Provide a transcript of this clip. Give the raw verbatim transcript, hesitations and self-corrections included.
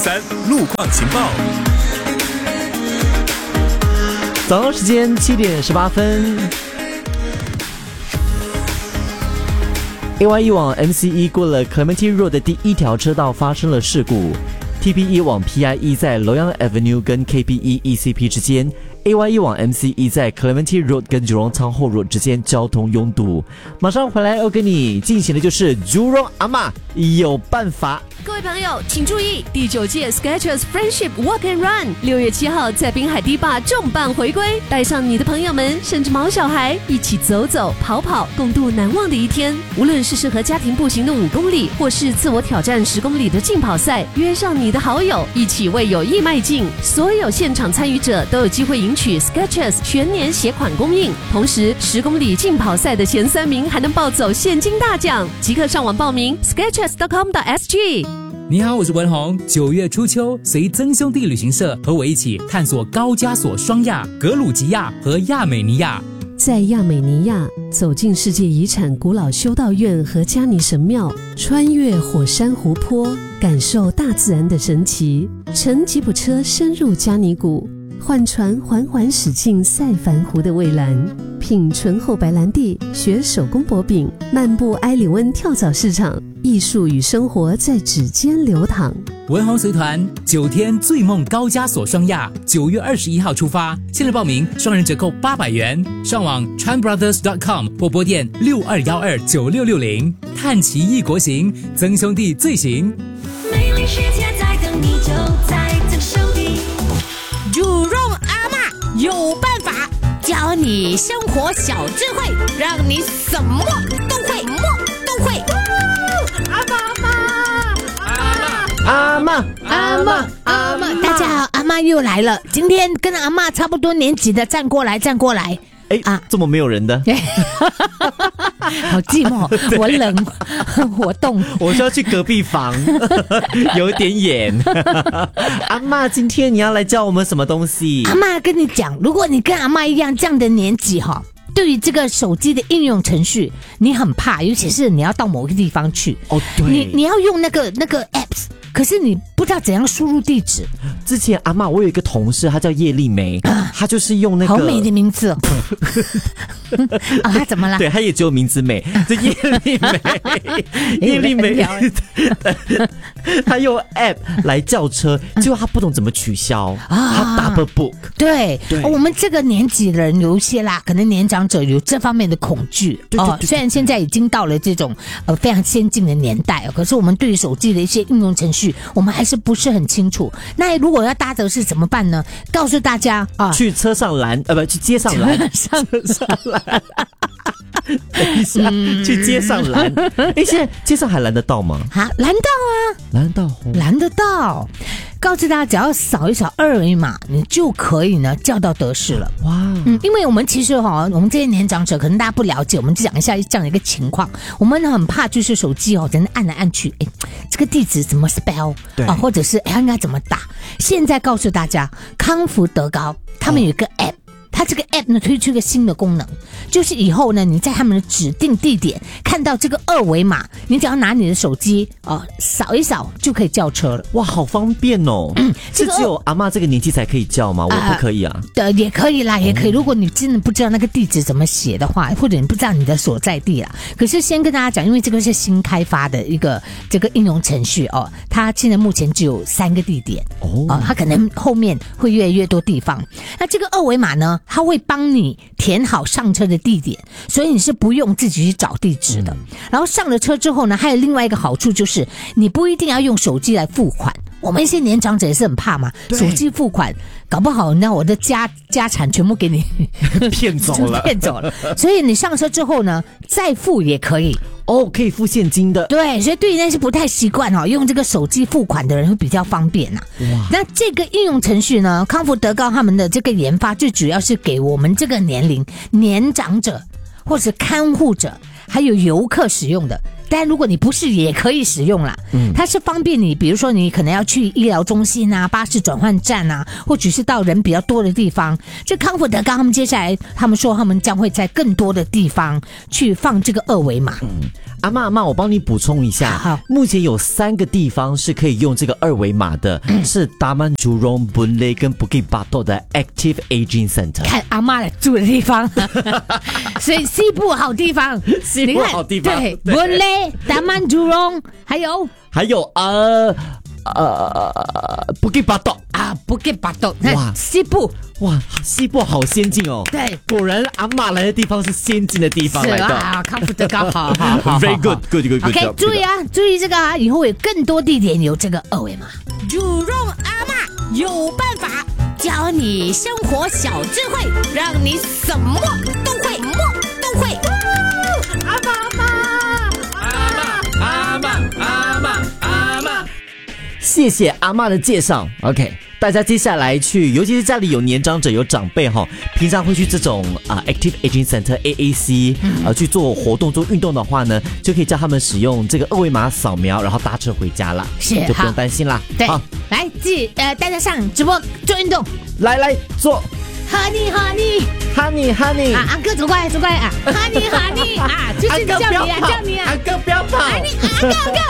三路况情报。 早上时间七点十八分。A Y E 往 M C E 过了 Clementi Road 的第一条车道发生了事故。T P E 往 P I E 在 Loyang Avenue 跟 K P E E C P 之间。A Y E 往 M C E 在 Clementi Road 跟 Jurong Town Hall Road 之间交通拥堵。马上回来要跟你进行的就是 Jurong 阿嬷有办法。 各位朋友，请注意，第九届 Skechers Friendship Walk and Run 六月七号在滨海堤坝重磅回归，带上你的朋友们，甚至毛小孩一起走走跑跑，共度难忘的一天。无论是适合家庭步行的五公里，或是自我挑战十公里的竞跑赛，约上你的好友，一起为友谊迈进。所有现场参与者都有机会赢取 Skechers 全年鞋款供应，同时十公里竞跑赛的前三名还能抱走现金大奖。即刻上网报名 skechers dot com dot s g。 你好，我是文宏。九月初秋，随曾兄弟旅行社和我一起探索高加索双亚、格鲁吉亚和亚美尼亚。 在亚美尼亚，走进世界遗产古老修道院和加尼神庙，穿越火山湖泊，感受大自然的神奇。乘吉普车深入加尼谷，换船缓缓驶进塞凡湖的蔚蓝，品醇厚白兰地，学手工薄饼，漫步埃里温跳蚤市场，艺术与生活在指尖流淌。 文宏随团九天醉梦高加索双亚，九月二十一号出发，现在报名双人折扣八百元，上网 tran brothers dot com 或拨电六二一二九六六零。探奇异国行，曾兄弟最行。 美丽世界在等你，就在曾兄弟。 Jurong 阿嬷有办法，教你生活小智慧，让你什么都会，么都会。阿嬷阿嬷阿嬷阿嬷，大家好，阿嬷又来了。今天跟阿嬷差不多年纪的站过来，站过来。 哎啊，这么没有人的， 好寂寞，我冷，我冻， 我需要去隔壁房，有点远。阿嬷，今天你要来教我们什么东西？ 阿嬷跟你讲，如果你跟阿嬷一样这样的年纪哈，对于这个手机的应用程序，你很怕，尤其是你要到某个地方去， 哦，对， 你你要用那个那个 apps。可是你不知道怎样输入地址。 之前阿嬷，我有一个同事，她叫叶丽梅，她就是用那个好美的名字哦。啊，她怎么了？ 对，她也只有名字美。这叶丽梅，叶丽梅，她用 app 来叫车，结果她不懂怎么取消，她 double book。 对， 对， 我们这个年纪的人有一些啦，可能年长者有这方面的恐惧。 对对对， 虽然现在已经到了这种呃非常先进的年代，可是我们对于手机的一些应用程序。我们还是不是很清楚。那如果要搭德士怎么办呢？告诉大家啊， 去车上拦，呃，不，去街上拦， 上上拦。等一下，嗯、去街上拦。哎，现在街上还拦得到吗？ 啊，拦到啊， 拦得到，哦、 拦得到。告诉大家，只要扫一扫二维码，你就可以呢叫到德士了。哇，嗯，因为我们其实哈，我们这些年长者可能大家不了解，我们就讲一下这样的一个情况。我们很怕就是手机哦，真的按来按去，哎，这个地址怎么 spell 啊，或者是哎应该怎么打？现在告诉大家，康福德高他们有一个 app。哦，它这个 app 呢推出一个新的功能，就是以后呢你在他们的指定地点看到这个二维码，你只要拿你的手机哦扫一扫就可以叫车了。 哇，好方便哦！嗯，是只有阿嬷这个年纪才可以叫吗？我不可以啊？ 呃，也可以啦，也可以。如果你真的不知道那个地址怎么写的话，或者你不知道你的所在地啦，可是先跟大家讲，因为这个是新开发的一个这个应用程序哦，它现在目前只有三个地点哦，哦它可能后面会越来越多地方。那这个二维码呢？它会帮你填好上车的地点，所以你是不用自己去找地址的。然后上了车之后呢，还有另外一个好处就是，你不一定要用手机来付款。我们一些年长者也是很怕嘛，手机付款，搞不好那我的家家产全部给你骗走了， 骗走了。所以你上车之后呢，再付也可以。 哦，可以付现金的。 对，所以对于那些不太习惯哦用这个手机付款的人会比较方便呐、啊。那这个应用程序呢，康福德高他们的这个研发最主要是给我们这个年龄年长者或者看护者还有游客使用的。但如果你不是也可以使用啦，嗯，它是方便你，比如说你可能要去医疗中心啊、巴士转换站啊，或者是到人比较多的地方。这康福德高他们接下来他们说他们将会在更多的地方去放这个二维码。 嗯， 阿嬷阿嬷，我帮你补充一下， 好， 目前有三个地方是可以用这个二维码的，嗯、是 Taman Jurong, Boon Lay 跟 Bukit Batok 的 Active Aging Center。 看阿嬷住的地方，所以西部好地方， 西部好地方， 对 ，Boon Lay、Taman Jurong， 还有还有呃呃 Bukit Batok 啊 ，Bukit Batok， 哇， 西部。 哇，西部好先进哦！ 对， 果然阿嬷来的地方是先进的地方来的。 是啊，康复德高，好好好 ，Very good, good, good, good. OK， 注意啊，注意这个啊，以后有更多地点有这个二维码。主荣阿嬷有办法教你生活小智慧，让你什么都会，什么都会。阿嬷阿嬷阿嬷阿嬷阿嬷，谢谢阿嬷的介绍。OK。大家接下来去，尤其是家里有年长者、有长辈哈，平常会去这种啊、呃、Active Aging Center A A C 啊、呃、去做活动、做运动的话呢，就可以叫他们使用这个二维码扫描，然后搭车回家啦， 是就不用担心啦。 对， 好， 来记呃，大家上直播做运动， 来来做 ，Honey Honey Honey Honey 啊，安哥走过来走过来啊，Honey Honey 啊，就是叫你啊，叫你啊， 安哥不要跑， 安哥安哥。